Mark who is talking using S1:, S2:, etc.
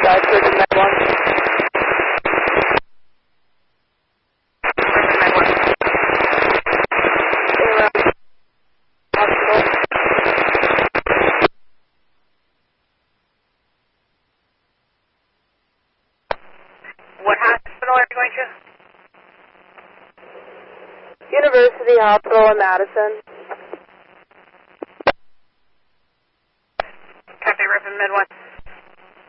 S1: Griffin Med 1.
S2: What hospital are you going to?
S1: University Hospital in Madison.
S2: Copy, Griffin Med 1.